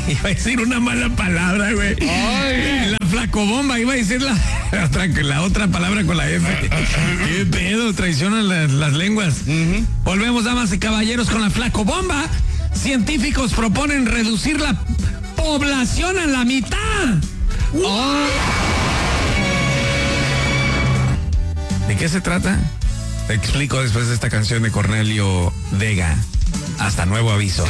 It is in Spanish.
Iba a decir una mala palabra, güey. La flacobomba, iba a decir la otra palabra con la F. ¿Qué pedo? Traicionan las lenguas. Volvemos, damas y caballeros, con la flacobomba. Científicos proponen reducir la población a la mitad. ¿De qué se trata? Te explico después de esta canción de Cornelio Vega. Hasta nuevo aviso.